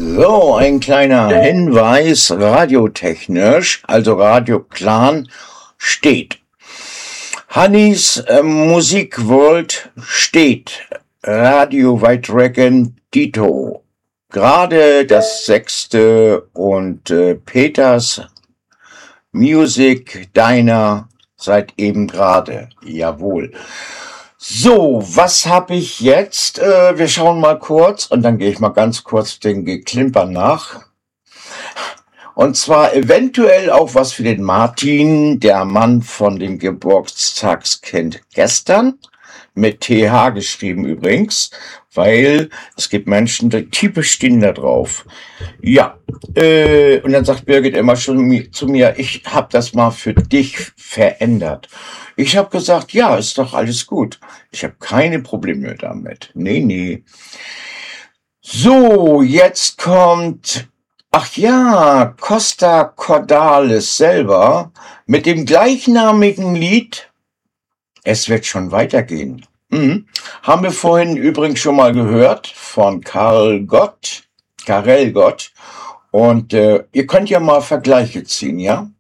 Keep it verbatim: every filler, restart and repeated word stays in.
So, ein kleiner Hinweis, radiotechnisch, also Radio Clan steht. Hannis äh, Musikworld steht. Radio White Dragon Dito. Gerade das sechste und äh, Peters Music Diner seit eben gerade. Jawohl. So, was habe ich jetzt? Äh, wir schauen mal kurz und dann gehe ich mal ganz kurz den Geklimper nach. Und zwar eventuell auch was für den Martin, der Mann von dem Geburtstagskind gestern, mit T H geschrieben übrigens, weil es gibt Menschen, die bestehen da drauf. Ja, äh, und dann sagt Birgit immer schon zu mir, ich habe das mal für dich verändert. Ich habe gesagt, ja, ist doch alles gut. Ich habe keine Probleme damit. Nee, nee. So, jetzt kommt, ach ja, Costa Cordalis selber mit dem gleichnamigen Lied Es wird schon weitergehen. Mhm. Haben wir vorhin übrigens schon mal gehört von Karel Gott, Karel Gott. Und äh, ihr könnt ja mal Vergleiche ziehen, ja?